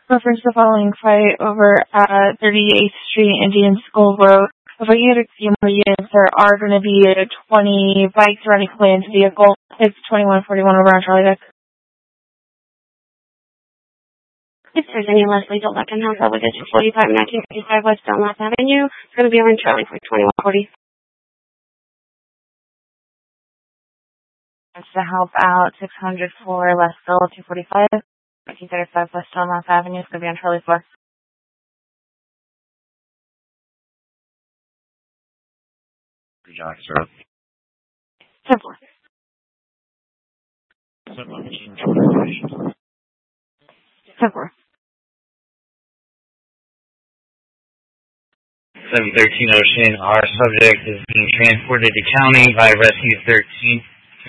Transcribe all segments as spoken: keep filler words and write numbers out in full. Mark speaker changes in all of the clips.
Speaker 1: Reference the following fight over at thirty-eighth Street, Indian School Road. If you get a few more units, there are going to be twenty bikes running into the vehicle. It's twenty-one forty-one over on Charlie Deck.
Speaker 2: If there's any less legal that can help out with District forty-five, nineteen fifty-five West Dunlap Avenue, it's going to be on Charlie for twenty-one forty.
Speaker 1: It's to help out six hundred for Lesville, two forty-five. nineteen thirty-five West Dunlap Avenue, it's going to be on Charlie four.
Speaker 3: Jack, sir.
Speaker 1: ten four. ten four.
Speaker 3: seven thirteen Ocean, our subject is being transported to county by Rescue thirteen.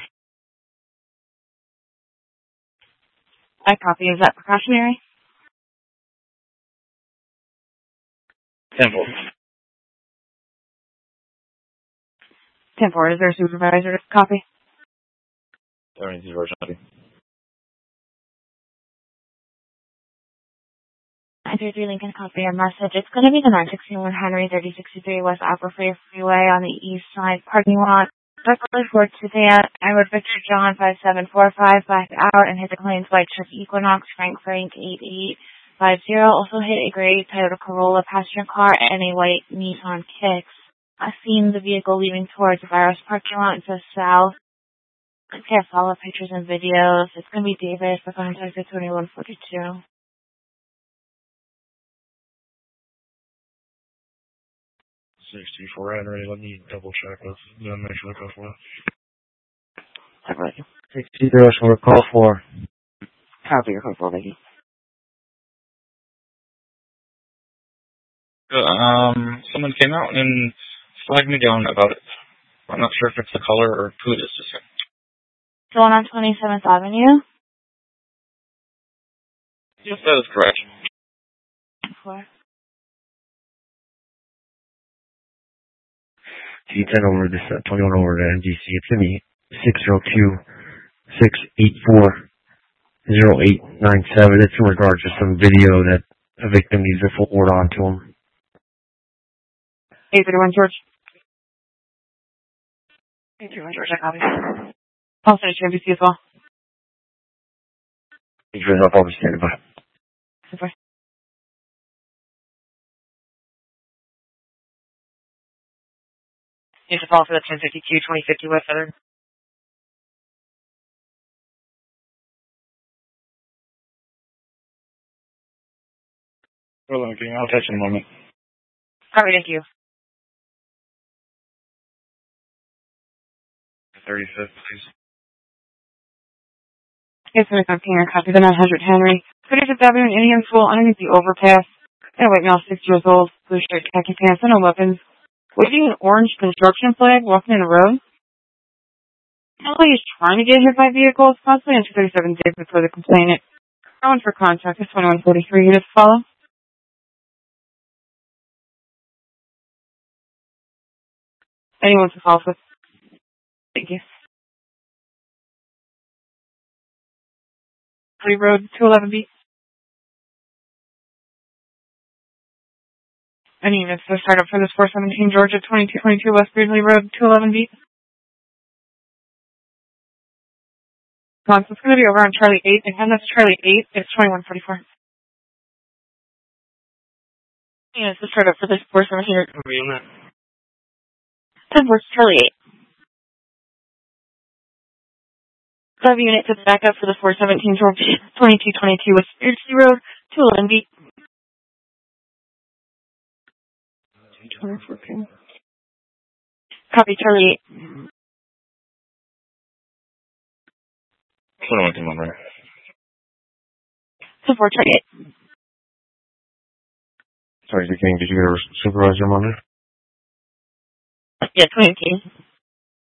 Speaker 1: I copy. Is that precautionary?
Speaker 3: Simple.
Speaker 1: ten four. Is there a supervisor to copy?
Speaker 3: seven zero copy.
Speaker 1: nine three three Lincoln, copy your message. It's going to be the nine sixty-one Henry thirty sixty-three West Upper Freeway on the east side parking lot. Directly for today, I would Victor John five seven four five back out and hit the claims by Chuck Equinox Frank Frank eight eight five zero. Also hit a gray Toyota Corolla passenger car and a white Nissan Kicks. I've seen the vehicle leaving towards the virus parking lot to the south. Let's get follow-up pictures and videos. It's going to be David for contact at twenty-one forty-two.
Speaker 4: sixty-four Henry, let me double check this. Then make sure I go for it.
Speaker 3: sixty-three Ocean, call for.
Speaker 1: Copy your call, Vicky.
Speaker 4: Um, someone came out and flagged me down about it. I'm not sure if it's the color or who it is. Just
Speaker 1: The one on twenty-seventh Avenue?
Speaker 4: yes, that is correct.
Speaker 1: Four.
Speaker 3: G ten over this, uh, twenty-one over to N G C. It's going to be six zero two six eight four zero eight nine seven. It's in regards to some video that a victim needs to forward on to him.
Speaker 1: eight thirty-one George. eight thirty-one George, I copy. I'll send it to N B C as well.
Speaker 3: Thank you for the help. I'll be standing by.
Speaker 1: Super. Here's a call for the ten fifty-two twenty fifty West Southern.
Speaker 4: Well, okay, I'll touch in a moment.
Speaker 1: Copy, thank you.
Speaker 4: thirty-fifth, please.
Speaker 1: Yes, I'm copying your copy. The nine hundred Henry. thirty-fifth Avenue, Indian School, underneath the overpass. And white male, six years old, blue shirt, khaki pants, and no weapons. Waving an orange construction flag, walking in the road. Nobody is trying to get hit by vehicles, possibly in two thirty-seven days before the complainant. Going for contact is twenty-one forty-three. You just follow? Anyone to follow with? Thank you. Free Road, two eleven B. Any units to start up for this four seventeen Georgia, twenty-two twenty-two West Beardsley Road, two eleven B. So it's going to be over on Charlie eight. Again, that's Charlie eight. It's twenty-one forty-four. Units to start up for this four seventeen. ten four, Charlie eight. Five units to back up for the four seventeen Georgia, twenty-two twenty-two West Beardsley Road, two eleven B. Copy, Charlie eight.
Speaker 4: twenty-one to number.
Speaker 1: ten four, Charlie eight.
Speaker 3: Sorry, King, did you get a supervisor on there?
Speaker 1: Yeah, twenty-two.